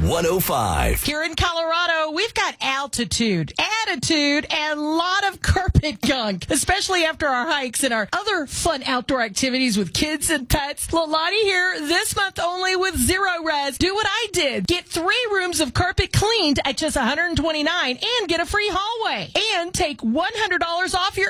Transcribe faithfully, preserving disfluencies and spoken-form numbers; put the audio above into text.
one oh five. Here in Colorado, we've got altitude, attitude, and a lot of carpet gunk, especially after our hikes and our other fun outdoor activities with kids and pets. Lolani here, this month only with Zero Res. Do what I did. Get three rooms of carpet cleaned at just one hundred twenty-nine dollars and get a free hallway. And take one hundred dollars off your